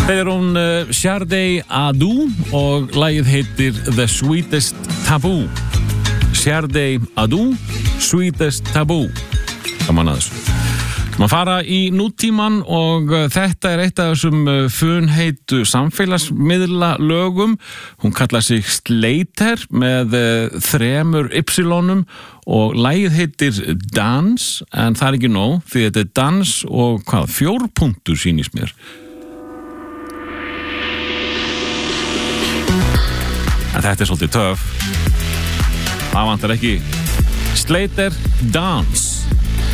Þetta hún Sade Adu og lagið heitir The Sweetest Taboo. Sade Adu, Sweetest Taboo. Gaman að þessu. Maður fara í nútíman og þetta eitt af þessum funheitu samfélagsmiðla lögum. Hún kallar sig Slater með 3 Y-um og lagið heitir Dans, en það ekki nóg því þetta dans og 4 punktur sýnist mér. En þetta svolítið töff. Það vantar ekki. Slater, Dans.